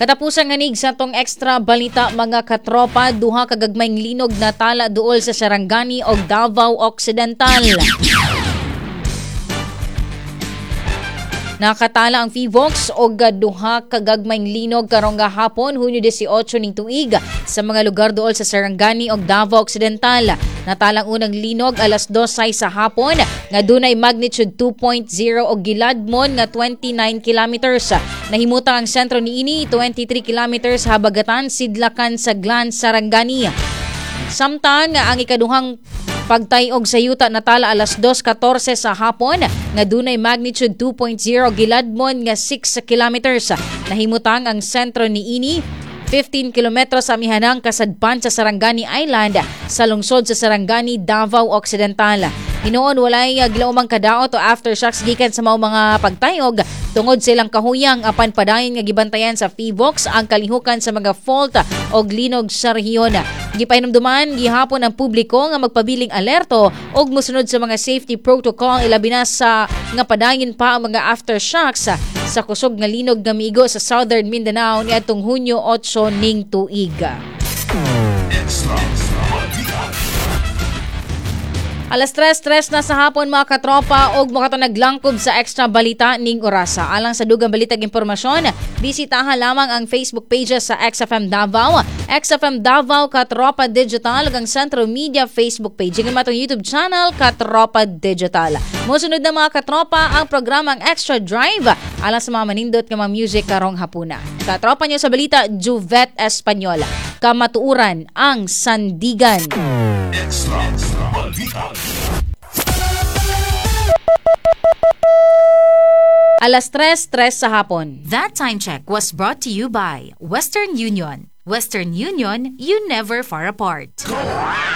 Katapusan nganig sa tong extra balita mga katropa, duha ka gagmayng linog na tala duol sa Sarangani ug Davao Occidental. Nakatala ang PHIVOLCS og duha ka gagmayng linog karong gahapon Hunyo 18 ning tuig sa mga lugar duol sa Sarangani ug Davao Occidental. Natalang unang linog alas 2 sa hapon nga dunay magnitude 2.0 og giladmon nga 29 kilometers. Nahimutang ang sentro niini 23 kilometers habagatan sidlakan sa Glan, Sarangani. Samtang ang ikaduhang pagtayog sa yuta natala alas 2:14 sa hapon nga dunay magnitude 2.0 giladmon nga 6 kilometers. Nahimutang ang sentro niini 15 kilometros sa mihanang kasadpan sa Sarangani Island sa lungsod sa Sarangani, Davao Occidental. Hinoon walay gilaumang kadaot o aftershocks gikan sa mao mga pagtayog tungod silang kahuyang apan padayon nga gibantayan sa PHIVOLCS ang kalihukan sa mga fault og linog sa rehiyon. Gipahinumduman gihapon ang publiko nga magpabiling alerto og mosunod sa mga safety protocol ilabi na sa nga padayon pa ang mga aftershocks sa kusog nga linog nga miigo sa Southern Mindanao niadtong Hunyo 8 ning tuig. Alas 3:03 na sa hapon mga katropa og mo naglangkob sa extra balita ning orasa. Alang sa dugang balitag impormasyon, bisitahan lamang ang Facebook pages sa XFM Davao, XFM Davao Katropa Digital ug ang Centro Media Facebook page ug matong YouTube channel Katropa Digital. Mosunod na mga katropa ang programang Extra Drive alang sa mga manindot nga mga music karong hapuna. Katropa niyo sa balita Juvet Espanyol. Kamatuuran ang Sandigan. Extra balita. Alas 3:03 sa hapon. That time check was brought to you by Western Union. Western Union, you never far apart.